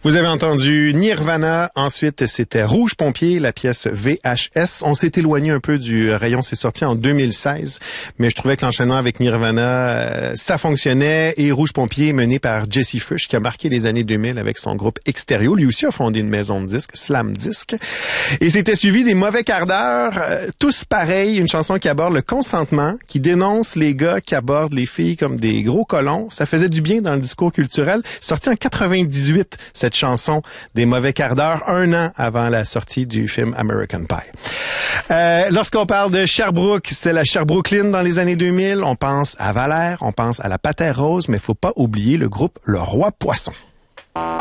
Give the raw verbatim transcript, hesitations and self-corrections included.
Vous avez entendu Nirvana, ensuite c'était Rouge Pompier, la pièce V H S. On s'est éloigné un peu du rayon, c'est sorti en deux mille seize, mais je trouvais que l'enchaînement avec Nirvana, euh, ça fonctionnait. Et Rouge Pompier, mené par Jesse Fush, qui a marqué les années deux mille avec son groupe Extérieur. Lui aussi a fondé une maison de disques, Slam Disc. Et c'était suivi des Mauvais Quarts d'heure, euh, tous pareils, une chanson qui aborde le consentement, qui dénonce les gars qui abordent les filles comme des gros colons. Ça faisait du bien dans le discours culturel. Sorti en quatre-vingt-dix-huit, cette chanson des Mauvais Quarts d'heure, un an avant la sortie du film American Pie. Euh, lorsqu'on parle de Sherbrooke, c'était la Sherbrooklyn dans les années deux mille. On pense à Valère, on pense à la Patère Rose, mais faut pas oublier le groupe Le Roi Poisson.